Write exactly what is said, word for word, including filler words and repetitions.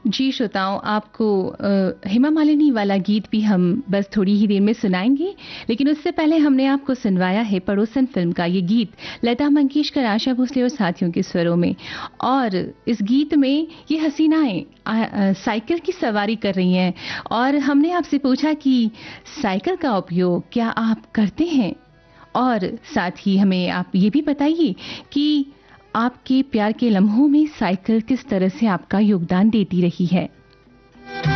जी श्रोताओं, आपको अ, हेमा मालिनी वाला गीत भी हम बस थोड़ी ही देर में सुनाएंगे, लेकिन उससे पहले हमने आपको सुनवाया है पड़ोसन फिल्म का ये गीत लता मंगेशकर, आशा भोसले और साथियों के स्वरों में। और इस गीत में ये हसीनाएं आ- अ, साइकिल की सवारी कर रही हैं और हमने आपसे पूछा कि साइकिल का उपयोग क्या आप करते हैं, और साथ ही हमें आप ये भी बताइए कि आपके प्यार के लम्हों में साइकिल किस तरह से आपका योगदान देती रही है।